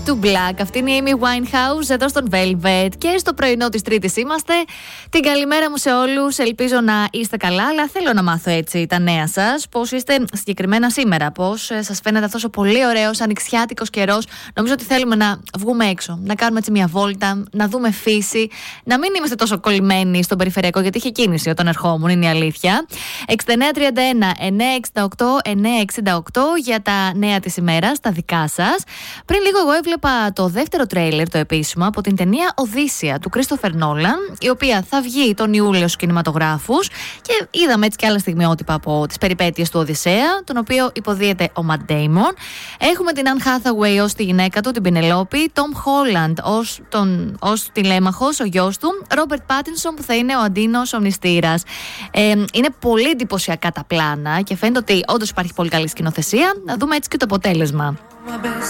to Black. Αυτή είναι η Amy Winehouse εδώ στον Velvet. Και στο πρωινό της Τρίτης είμαστε. Την καλημέρα μου σε όλους. Ελπίζω να είστε καλά, αλλά θέλω να μάθω έτσι τα νέα σας. Πώς είστε συγκεκριμένα σήμερα, πώς σας φαίνεται αυτός ο πολύ ωραίος ανοιξιάτικος καιρός. Νομίζω ότι θέλουμε να βγούμε έξω, να κάνουμε έτσι μια βόλτα, να δούμε φύση, να μην είμαστε τόσο κολλημένοι στον περιφερειακό, γιατί είχε κίνηση όταν ερχόμουν, είναι η αλήθεια. 6931 968 968 για τα νέα της ημέρας, τα δικά σας. Πριν λίγο εγώ έβλεπα το δεύτερο τρέιλερ, το επίσημο, από την ταινία Οδύσσεια του Κρίστοφερ Νόλαν, η οποία θα βγει τον Ιούλιο στους κινηματογράφους, και είδαμε έτσι και άλλα στιγμιότυπα από τις περιπέτειες του Οδυσσέα, τον οποίο υποδίεται ο Ματ Ντέιμον. Έχουμε την Anne Hathaway ως τη γυναίκα του, την Πενελόπη, Tom Holland ως τηλέμαχος, ο γιος του, Ρόμπερτ Πάτινσον που θα είναι ο Αντίνος ο μνηστήρας. Είναι πολύ εντυπωσιακά τα πλάνα και φαίνεται ότι όντως υπάρχει πολύ καλή σκηνοθεσία. Να δούμε έτσι και το αποτέλεσμα.